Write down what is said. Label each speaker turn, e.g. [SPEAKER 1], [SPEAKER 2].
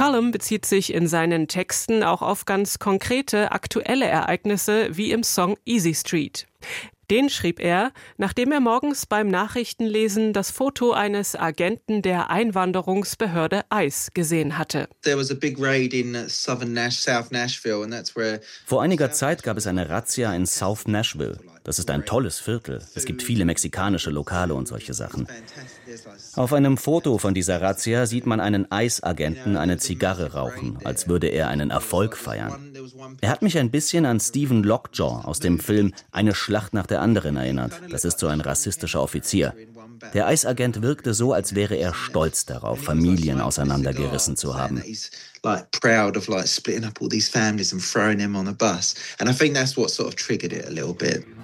[SPEAKER 1] Cullum bezieht sich in seinen Texten auch auf ganz konkrete, aktuelle Ereignisse wie im Song Easy Street. Den schrieb er, nachdem er morgens beim Nachrichtenlesen das Foto eines Agenten der Einwanderungsbehörde ICE gesehen hatte.
[SPEAKER 2] Vor einiger Zeit gab es eine Razzia in South Nashville. Das ist ein tolles Viertel. Es gibt viele mexikanische Lokale und solche Sachen. Auf einem Foto von dieser Razzia sieht man einen ICE-Agenten eine Zigarre rauchen, als würde er einen Erfolg feiern. Er hat mich ein bisschen an Stephen Lockjaw aus dem Film Eine Schlacht nach der anderen erinnert. Das ist so ein rassistischer Offizier. Der ICE-Agent wirkte so, als wäre er stolz darauf, Familien auseinandergerissen zu haben.
[SPEAKER 3] Proud of splitting up all these families and throwing them on a bus. And I think that's what sort of triggered it a little bit.